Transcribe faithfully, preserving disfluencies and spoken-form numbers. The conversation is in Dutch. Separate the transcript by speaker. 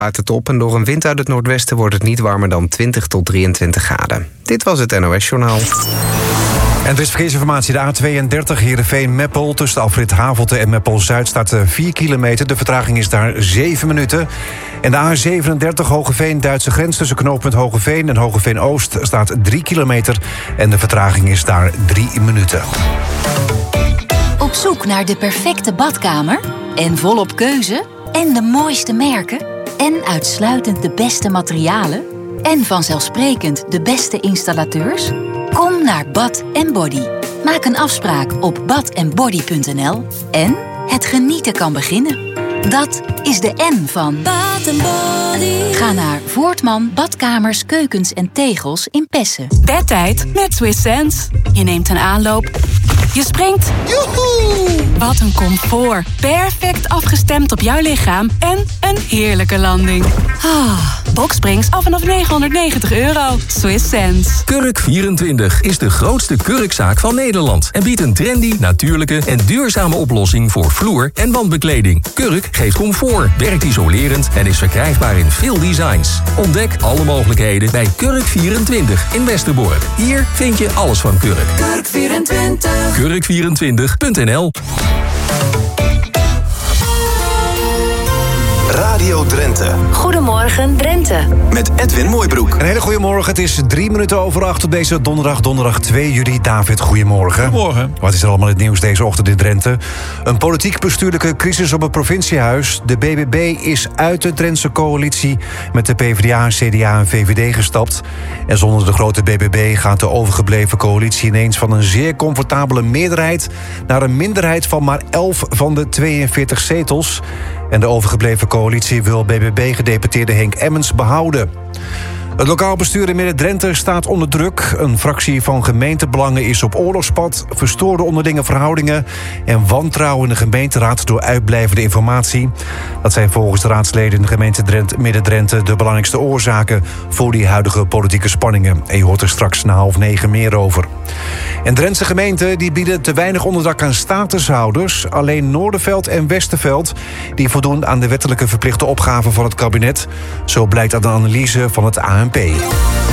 Speaker 1: Uit de top en door een wind uit het noordwesten wordt het niet warmer dan twintig tot drieëntwintig graden. Dit was het N O S-journaal.
Speaker 2: En het is verkeersinformatie. De A tweeëndertig Heerenveen-Meppel. Tussen de afrit Havelte en Meppel-Zuid staat vier kilometer. De vertraging is daar zeven minuten. En de A zevenendertig Hogeveen-Duitse grens tussen knooppunt Hogeveen en Hogeveen-Oost staat drie kilometer. En de vertraging is daar drie minuten.
Speaker 3: Op zoek naar de perfecte badkamer? En volop keuze? En de mooiste merken? En uitsluitend de beste materialen? En vanzelfsprekend de beste installateurs? Kom naar Bath and Body. Maak een afspraak op bath and body punt n l en het genieten kan beginnen. Dat is de N van Bath and Body. Ga naar Voortman Badkamers, Keukens en Tegels in Pessen.
Speaker 4: Bedtijd met Swiss Sense. Je neemt een aanloop. Je springt. Joehoe! Wat een comfort. Perfect afgestemd op jouw lichaam en een heerlijke landing. Ah, Boxsprings af vanaf negenhonderdnegentig euro. Swiss Sense.
Speaker 5: Kurk vierentwintig is de grootste kurkzaak van Nederland en biedt een trendy, natuurlijke en duurzame oplossing voor vloer- en wandbekleding. Kurk geeft comfort, werkt isolerend en is verkrijgbaar in veel designs. Ontdek alle mogelijkheden bij Kurk vierentwintig in Westerbork. Hier vind je alles van Kurk.
Speaker 6: Kurk vierentwintig.
Speaker 5: kurk vierentwintig punt n l.
Speaker 7: Radio Drenthe.
Speaker 8: Goedemorgen Drenthe.
Speaker 7: Met Edwin Mooibroek.
Speaker 2: Een hele goede morgen. Het is drie minuten over acht op deze donderdag, donderdag twee juli. David, goedemorgen.
Speaker 9: Goedemorgen.
Speaker 2: Wat is er allemaal in het nieuws deze ochtend in Drenthe? Een politiek-bestuurlijke crisis op het provinciehuis. De B B B is uit de Drentse coalitie met de PvdA, C D A en V V D gestapt. En zonder de grote B B B gaat de overgebleven coalitie ineens van een zeer comfortabele meerderheid naar een minderheid van maar elf van de tweeënveertig zetels. En de overgebleven coalitie wil B B B-gedeputeerde Henk Emmens behouden. Het lokaal bestuur in Midden-Drenthe staat onder druk. Een fractie van gemeentebelangen is op oorlogspad, verstoorde onderlinge verhoudingen en wantrouwen in de gemeenteraad door uitblijvende informatie. Dat zijn volgens de raadsleden in de gemeente Drenthe, Midden-Drenthe de belangrijkste oorzaken voor die huidige politieke spanningen. En je hoort er straks na half negen meer over. En Drentse gemeenten die bieden te weinig onderdak aan statushouders. Alleen Noorderveld en Westerveld die voldoen aan de wettelijke verplichte opgaven van het kabinet. Zo blijkt uit een analyse van het A N P.